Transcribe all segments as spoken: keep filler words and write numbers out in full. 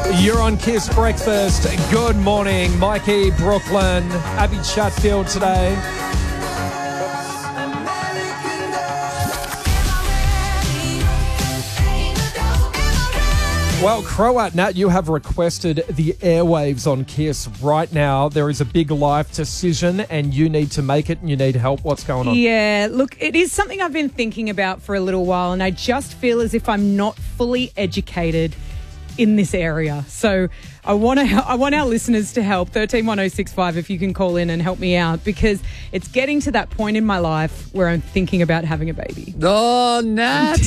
You're on Kiss Breakfast. Good morning. Mikey, Brooklyn, Abby Chatfield today. Well, Croat Nat, you have requested the airwaves on Kiss right now. There is a big life decision and you need to make it and you need help. What's going on? Yeah, look, it is something I've been thinking about for a little while and I just feel as if I'm not fully educated in this area. So I want to, I want our listeners to help. thirteen one oh six five if you can call in and help me out, because it's getting to that point in my life where I'm thinking about having a baby. Oh, Nat.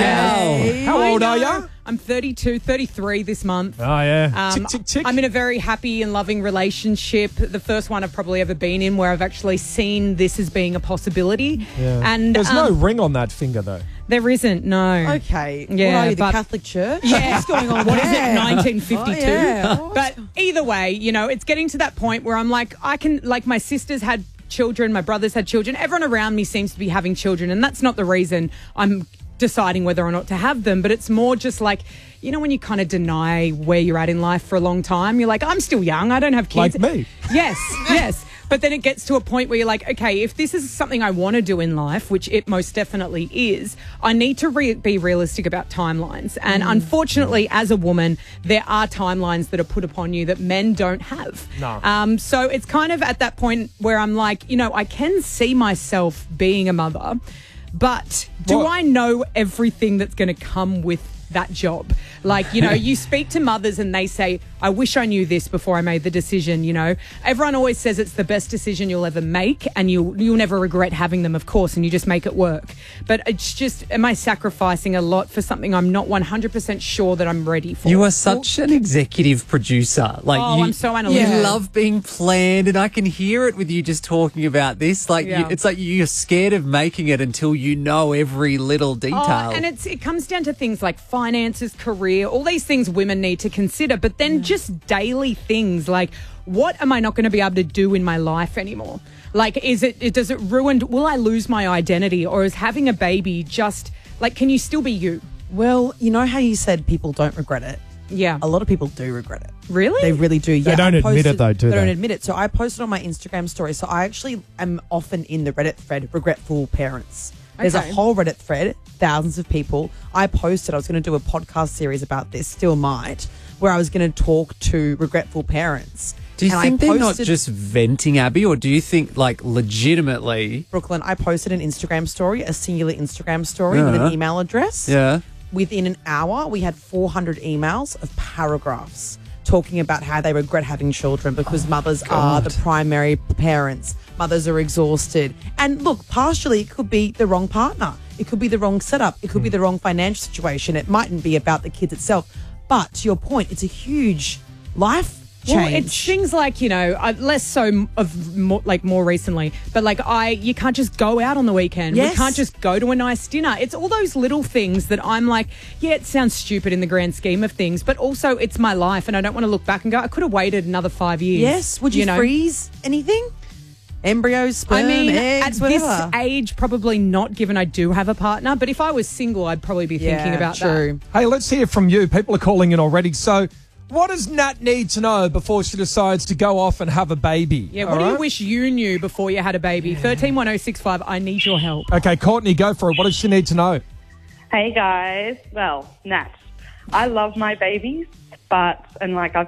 Wow. How old are you? I'm thirty-two, thirty-three this month. Oh, yeah. Um, tick, tick, tick. I'm in a very happy and loving relationship. The first one I've probably ever been in where I've actually seen this as being a possibility. Yeah. And There's um, no ring on that finger, though. There isn't, no. Okay. Yeah, what are you, the but- Catholic Church? Yeah. What's going on What is there? it, nineteen fifty-two? Oh, yeah. But either way, you know, it's getting to that point where I'm like, I can, like my sisters had children, my brothers had children, everyone around me seems to be having children, and that's not the reason I'm deciding whether or not to have them, but it's more just like, you know, when you kind of deny where you're at in life for a long time, you're like, I'm still young, I don't have kids. Like me. Yes, yes. But then it gets to a point where you're like, okay, if this is something I want to do in life, which it most definitely is, I need to re- be realistic about timelines. And Mm. unfortunately, as a woman, there are timelines that are put upon you that men don't have. No. Um, so it's kind of at that point where I'm like, you know, I can see myself being a mother, but do What? I know everything that's going to come with that job? Like, you know, you speak to mothers and they say, I wish I knew this before I made the decision, you know. Everyone always says it's the best decision you'll ever make and you'll, you'll never regret having them, of course, and you just make it work. But it's just, am I sacrificing a lot for something I'm not one hundred percent sure that I'm ready for? You are such an executive producer. Like, Oh, you, I'm so You analytical. love being planned, and I can hear it with you just talking about this. Like, Yeah. you, it's like you're scared of making it until you know every little detail. Oh, and it's it comes down to things like finances, career, all these things women need to consider. But then just daily things like, what am I not going to be able to do in my life anymore? Like, is it, it does it ruin? Will I lose my identity, or is having a baby just like, can you still be you? Well, you know how you said people don't regret it? Yeah. A lot of people do regret it. Really? They really do. Yeah, don't I admit it, posted- though, do They don't they? admit it. So I posted on my Instagram story. So I actually am often in the Reddit thread, regretful parents. There's Okay. a whole Reddit thread, thousands of people. I posted, I was going to do a podcast series about this, still might, where I was going to talk to regretful parents. do you And I think they're not posted- just venting, Abby, or do you think, like, legitimately... Brooklyn, I posted an Instagram story, a singular Instagram story with Yeah. an email address. Yeah. Within an hour, we had four hundred emails of paragraphs talking about how they regret having children because mothers are the primary parents. Mothers are exhausted. And look, partially it could be the wrong partner. It could be the wrong setup. It could be the wrong financial situation. It mightn't be about the kids itself. But to your point, it's a huge life change. Well, it's things like, you know, uh, less so m- of more, like more recently, but like I, you can't just go out on the weekend. Yes. We can't just go to a nice dinner. It's all those little things that I'm like, yeah, it sounds stupid in the grand scheme of things, but also it's my life and I don't want to look back and go, I could have waited another five years. Yes. Would you, know? freeze anything? Embryos, sperm, I mean, eggs, at whatever. this age, probably not, given I do have a partner. But if I was single, I'd probably be thinking Yeah, about true. Hey, let's hear from you. People are calling in already. So what does Nat need to know before she decides to go off and have a baby? that. Yeah, All what do you right? wish you knew before you had a baby? thirteen one oh six five, I need your help. Okay, Courtney, go for it. What does she need to know? Hey guys, well, Nat, I love my babies, but and like I've